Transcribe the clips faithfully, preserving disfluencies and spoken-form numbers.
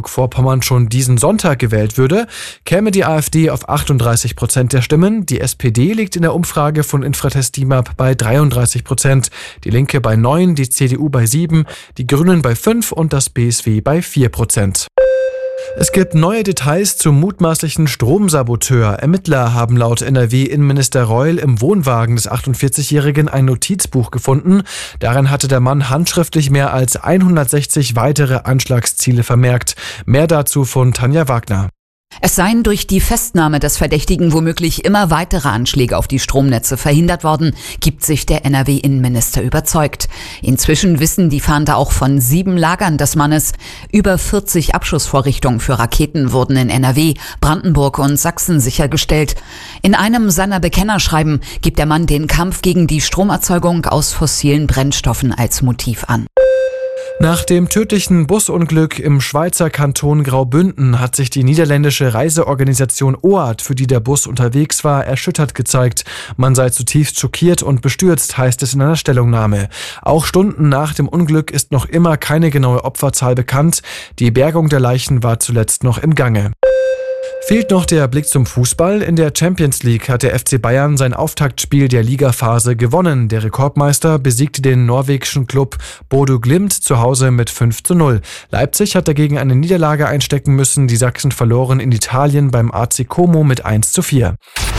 Mecklenburg-Vorpommern schon diesen Sonntag gewählt würde, käme die AfD auf achtunddreißig Prozent der Stimmen. Die S P D liegt in der Umfrage von Infratest D I M A P bei dreiunddreißig Prozent, die Linke bei neun, die C D U bei sieben, die Grünen bei fünf und das B S W bei vier Prozent. Es gibt neue Details zum mutmaßlichen Stromsaboteur. Ermittler haben laut N R W-Innenminister Reul im Wohnwagen des achtundvierzigjährigen ein Notizbuch gefunden. Darin hatte der Mann handschriftlich mehr als hundertsechzig weitere Anschlagsziele vermerkt. Mehr dazu von Tanja Wagner. Es seien durch die Festnahme des Verdächtigen womöglich immer weitere Anschläge auf die Stromnetze verhindert worden, gibt sich der N R W-Innenminister überzeugt. Inzwischen wissen die Fahnder auch von sieben Lagern des Mannes. Über vierzig Abschussvorrichtungen für Raketen wurden in N R W, Brandenburg und Sachsen sichergestellt. In einem seiner Bekennerschreiben gibt der Mann den Kampf gegen die Stromerzeugung aus fossilen Brennstoffen als Motiv an. Nach dem tödlichen Busunglück im Schweizer Kanton Graubünden hat sich die niederländische Reiseorganisation O A D, für die der Bus unterwegs war, erschüttert gezeigt. Man sei zutiefst schockiert und bestürzt, heißt es in einer Stellungnahme. Auch Stunden nach dem Unglück ist noch immer keine genaue Opferzahl bekannt. Die Bergung der Leichen war zuletzt noch im Gange. Fehlt noch der Blick zum Fußball. In der Champions League hat der F C Bayern sein Auftaktspiel der Ligaphase gewonnen. Der Rekordmeister besiegte den norwegischen Klub Bodø Glimt zu Hause mit fünf zu null. Leipzig hat dagegen eine Niederlage einstecken müssen. Die Sachsen verloren in Italien beim A C Como mit eins zu vier.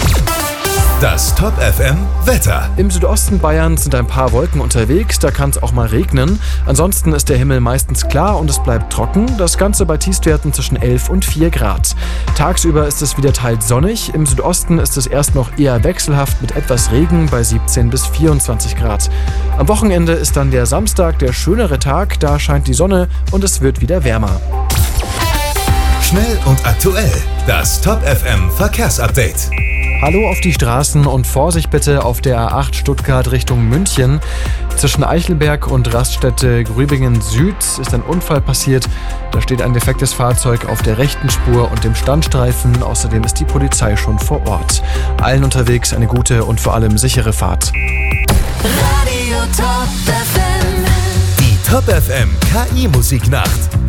Das Top F M Wetter. Im Südosten Bayerns sind ein paar Wolken unterwegs, da kann es auch mal regnen. Ansonsten ist der Himmel meistens klar und es bleibt trocken. Das Ganze bei Tiefstwerten zwischen elf und vier Grad. Tagsüber ist es wieder teils sonnig. Im Südosten ist es erst noch eher wechselhaft mit etwas Regen bei siebzehn bis vierundzwanzig Grad. Am Wochenende ist dann der Samstag der schönere Tag, da scheint die Sonne und es wird wieder wärmer. Schnell und aktuell. Das Top F M Verkehrsupdate. Hallo auf die Straßen und Vorsicht bitte auf der A acht Stuttgart Richtung München. Zwischen Eichelberg und Raststätte Grübingen Süd ist ein Unfall passiert. Da steht ein defektes Fahrzeug auf der rechten Spur und dem Standstreifen. Außerdem ist die Polizei schon vor Ort. Allen unterwegs eine gute und vor allem sichere Fahrt. Radio Top F M. Die Top F M K I-Musiknacht.